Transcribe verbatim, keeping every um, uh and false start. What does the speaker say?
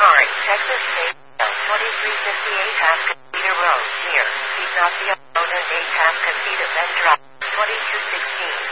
Sorry, Texas State, twenty-three fifty-eight Pascagoula Road, near Ignacio Road and eight Pascagoula Drive, twenty-two sixteen.